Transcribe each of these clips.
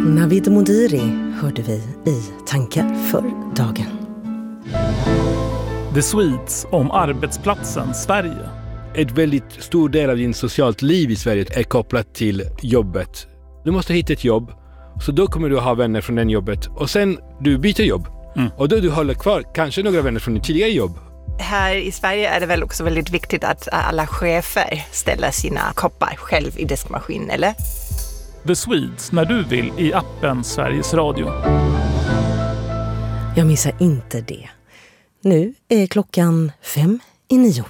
Navid Modiri hörde vi i Tankar för dagen. The Swedes om arbetsplatsen Sverige. Ett väldigt stor del av din socialt liv i Sverige är kopplat till jobbet. Du måste hitta ett jobb, så då kommer du ha vänner från den jobbet. Och sen du byter jobb. Och då du håller kvar kanske några vänner från ditt tidigare jobb. Här i Sverige är det väl också väldigt viktigt att alla chefer ställer sina koppar själv i diskmaskin, eller? The Swedes när du vill i appen Sveriges Radio. Jag missar inte det. Nu är klockan 8:55.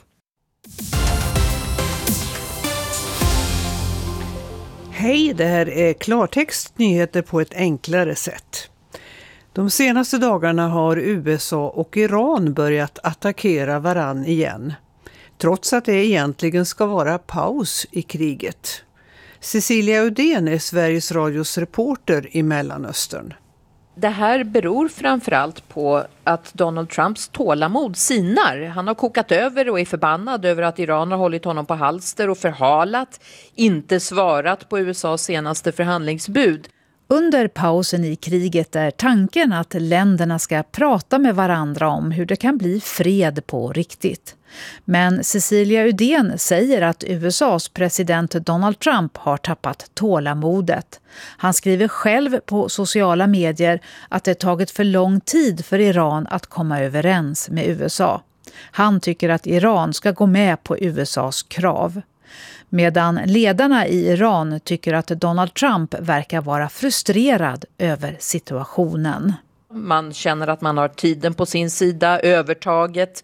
Hej, det här är klartext nyheter på ett enklare sätt. De senaste dagarna har USA och Iran börjat attackera varann igen. Trots att det egentligen ska vara paus i kriget. Cecilia Udén är Sveriges Radios reporter i Mellanöstern. Det här beror framförallt på att Donald Trumps tålamod sinar. Han har kokat över och är förbannad över att Iran har hållit honom på halster och förhalat, inte svarat på USAs senaste förhandlingsbud. Under pausen i kriget är tanken att länderna ska prata med varandra om hur det kan bli fred på riktigt. Men Cecilia Udén säger att USAs president Donald Trump har tappat tålamodet. Han skriver själv på sociala medier att det tagit för lång tid för Iran att komma överens med USA. Han tycker att Iran ska gå med på USAs krav. Medan ledarna i Iran tycker att Donald Trump verkar vara frustrerad över situationen. Man känner att man har tiden på sin sida, övertaget.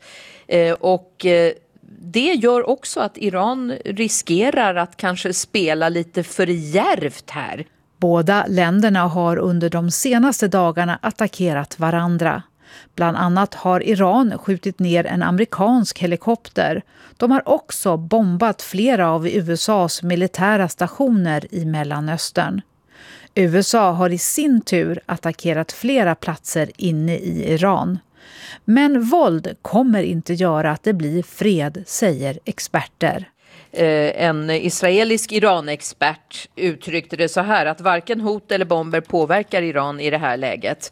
Och det gör också att Iran riskerar att kanske spela lite för djärvt här. Båda länderna har under de senaste dagarna attackerat varandra. Bland annat har Iran skjutit ner en amerikansk helikopter. De har också bombat flera av USAs militära stationer i Mellanöstern. USA har i sin tur attackerat flera platser inne i Iran. Men våld kommer inte göra att det blir fred, säger experter. En israelisk Iran-expert uttryckte det så här att varken hot eller bomber påverkar Iran i det här läget.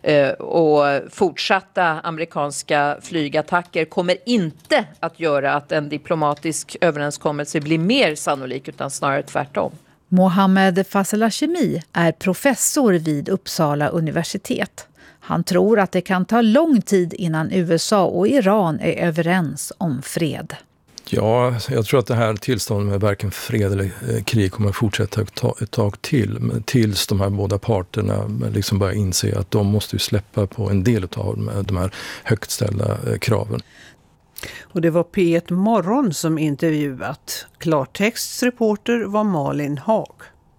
Och fortsatta amerikanska flygattacker kommer inte att göra att en diplomatisk överenskommelse blir mer sannolik utan snarare tvärtom. Mohammed Faselashemi är professor vid Uppsala universitet. Han tror att det kan ta lång tid innan USA och Iran är överens om fred. Ja, jag tror att det här tillståndet med varken fred eller krig kommer att fortsätta ett tag till. Tills de här båda parterna liksom börjar inse att de måste ju släppa på en del av de här högt ställda kraven. Och det var P1 Morgon som intervjuat. Klartexts reporter var Malin Haag.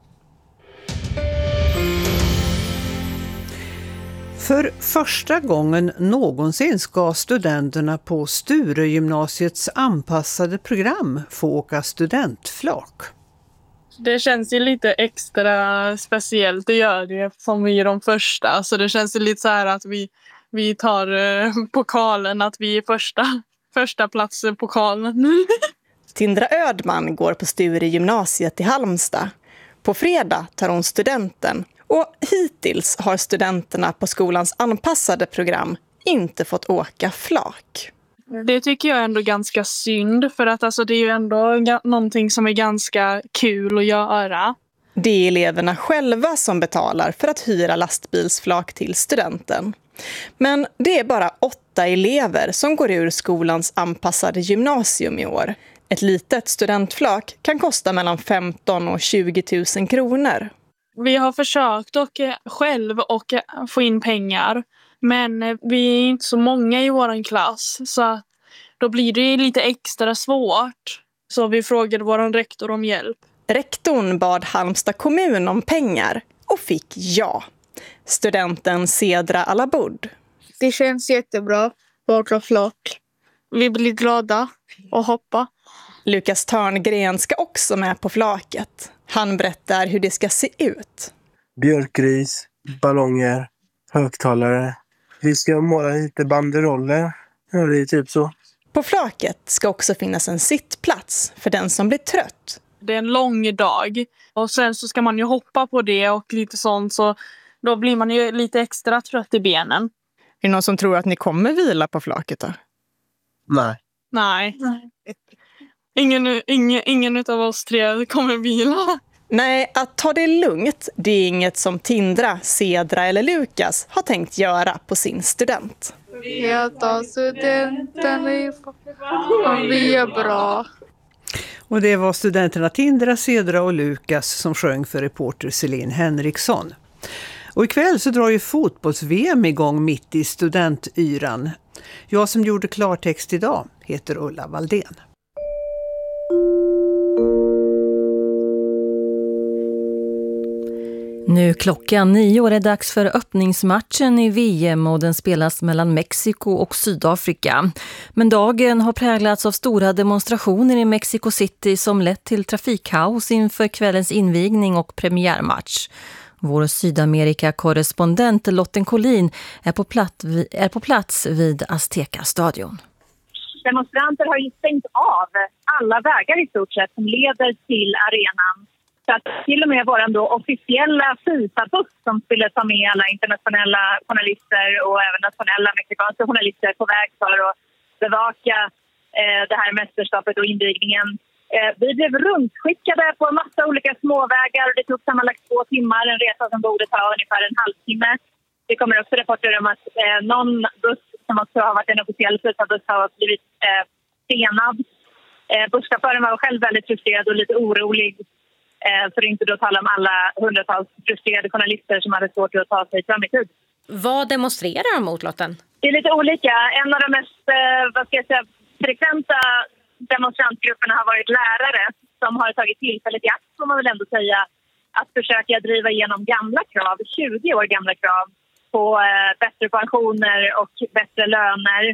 För första gången någonsin ska studenterna på Sturegymnasiets anpassade program få åka studentflak. Det känns ju lite extra speciellt, det gör det som vi är de första. Så det känns ju lite så här att vi tar pokalen, att vi är första plats i pokalen. Tindra Ödman går på Sturegymnasiet i Halmstad. På fredag tar hon studenten. Och hittills har studenterna på skolans anpassade program inte fått åka flak. Det tycker jag är ändå ganska synd, för att alltså, det är ju ändå någonting som är ganska kul att göra. Det är eleverna själva som betalar för att hyra lastbilsflak till studenten. Men det är bara 8 elever som går ur skolans anpassade gymnasium i år. Ett litet studentflak kan kosta mellan 15 och 20 000 kronor. Vi har försökt själv och få in pengar, men vi är inte så många i vår klass, så då blir det lite extra svårt. Så vi frågade vår rektor om hjälp. Rektorn bad Halmstad kommun om pengar och fick ja. Studenten Cedra Alabud. Det känns jättebra att åka flak. Vi blir glada och hoppa. Lukas Törngren ska också med på flaket. Han berättar hur det ska se ut. Björkris, ballonger, högtalare. Vi ska måla lite banderoller. Ja, det är typ så. På flaket ska också finnas en sittplats för den som blir trött. Det är en lång dag och sen så ska man ju hoppa på det och lite sånt, så då blir man ju lite extra trött i benen. Är det någon som tror att ni kommer vila på flaket då? Nej. Ingen utav oss tre kommer vila. Nej, att ta det lugnt, det är inget som Tindra, Cedra eller Lukas har tänkt göra på sin student. Jag tar studenten och vi är bra. Och det var studenterna Tindra, Cedra och Lukas som sjöng för reporter Celine Henriksson. Och ikväll så drar ju fotbolls-VM igång mitt i studentyran. Jag som gjorde klartext idag heter Ulla Valdén. Nu klockan 9 är det dags för öppningsmatchen i VM och den spelas mellan Mexiko och Sydafrika. Men dagen har präglats av stora demonstrationer i Mexico City som lett till trafikkaos inför kvällens invigning och premiärmatch. Vår Sydamerika-korrespondent Lotten Collin är på plats vid Azteca-stadion. Demonstranter har ju stängt av alla vägar i stort sett som leder till arenan. Så att till och med vår officiella FIFA-buss som skulle ta med alla internationella journalister och även nationella mexikanska journalister på väg för att bevaka det här mästerskapet och invigningen. Vi blev rundskickade på en massa olika småvägar och det tog sammanlagt 2 timmar, en resa som borde ta ungefär en halvtimme. Det kommer också rapporter om att någon buss som också har varit en officiell FIFA-buss har blivit stenad. Busschauffören var själv väldigt frustrerad och lite orolig. För att inte då tala om alla hundratals frustrerade journalister som hade svårt att ta sig fram i tid. Vad demonstrerar de mot, Lotten? Det är lite olika. En av de mest frekventa demonstrantgrupperna har varit lärare som har tagit tillfället i akt, får man väl ändå säga, att försöka driva igenom gamla krav, 20 år gamla krav på bättre pensioner och bättre löner.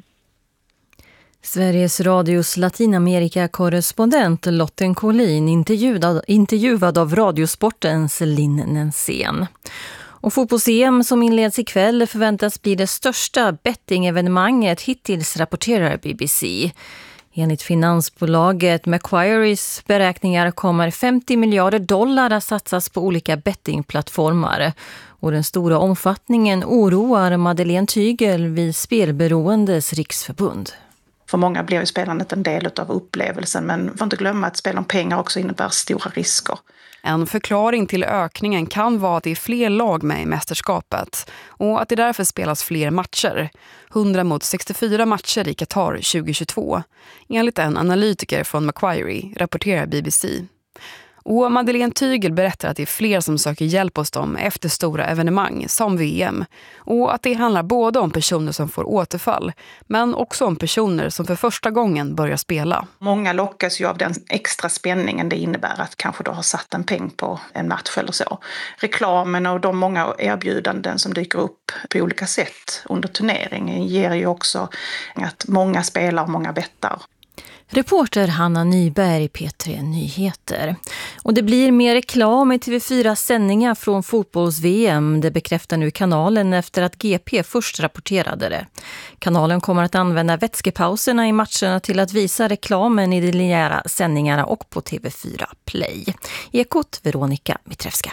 Sveriges Radios Latinamerika-korrespondent Lotten Collin intervjuad av Radiosportens Linn Nensén. Och fotbolls-EM som inleds ikväll förväntas bli det största bettingevenemanget hittills, rapporterar BBC. Enligt finansbolaget Macquaries beräkningar kommer $50 miljarder att satsas på olika bettingplattformar. Och den stora omfattningen oroar Madeleine Tygel vid Spelberoendes riksförbund. För många blir ju spelandet en del av upplevelsen, men får inte glömma att spel om pengar också innebär stora risker. En förklaring till ökningen kan vara att det är fler lag med i mästerskapet och att det därför spelas fler matcher. 100 mot 64 matcher i Qatar 2022. Enligt en analytiker från Macquarie, rapporterar BBC. Och Madeleine Tygel berättar att det är fler som söker hjälp hos dem efter stora evenemang som VM. Och att det handlar både om personer som får återfall, men också om personer som för första gången börjar spela. Många lockas ju av den extra spänningen det innebär att kanske då ha satt en peng på en match eller så. Reklamen och de många erbjudanden som dyker upp på olika sätt under turneringen ger ju också att många spelar och många bettar. Reporter Hanna Nyberg, P3 Nyheter. Och det blir mer reklam i TV4 sändningar från fotbolls-VM. Det bekräftar nu kanalen efter att GP först rapporterade det. Kanalen kommer att använda vätskepauserna i matcherna till att visa reklamen i de linjära sändningarna och på TV4 Play. Ekot Veronica Mitrevska.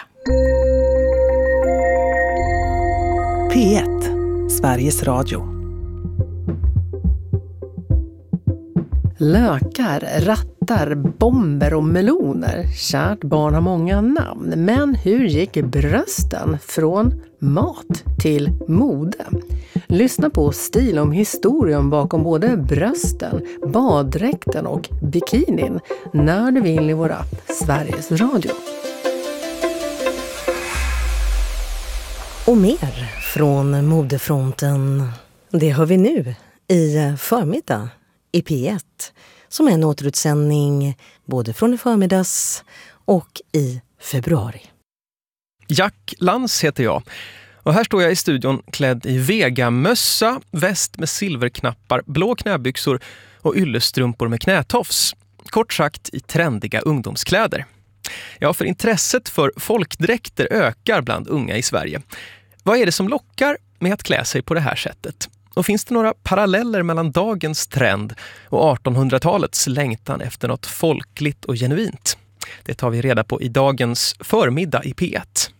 P1, Sveriges Radio. Lökar, rattar, bomber och meloner. Kärt barn har många namn. Men hur gick brösten från mat till mode? Lyssna på Stil om historien bakom både brösten, baddräkten och bikinin när du vill i vår app Sveriges Radio. Och mer från modefronten, det hör vi nu i förmiddag i P1, som är en återutsändning både från i förmiddags och i februari. Jack Lans heter jag. Och här står jag i studion klädd i Vega-mössa, väst med silverknappar, blå knäbyxor och yllestrumpor med knätofs. Kort sagt i trendiga ungdomskläder. Ja, för intresset för folkdräkter ökar bland unga i Sverige. Vad är det som lockar med att klä sig på det här sättet? Och finns det några paralleller mellan dagens trend och 1800-talets längtan efter något folkligt och genuint? Det tar vi reda på i dagens förmiddag i P1.